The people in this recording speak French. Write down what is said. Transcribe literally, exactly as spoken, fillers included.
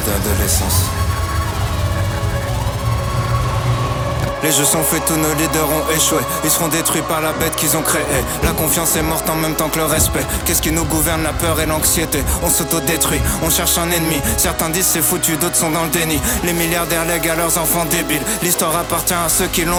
d'adolescence. Les jeux sont faits, tous nos leaders ont échoué. Ils seront détruits par la bête qu'ils ont créée. La confiance est morte en même temps que le respect. Qu'est-ce qui nous gouverne? La peur et l'anxiété. On s'autodétruit, on cherche un ennemi. Certains disent c'est foutu, d'autres sont dans le déni. Les milliardaires lèguent à leurs enfants débiles. L'histoire appartient à ceux qui l'ont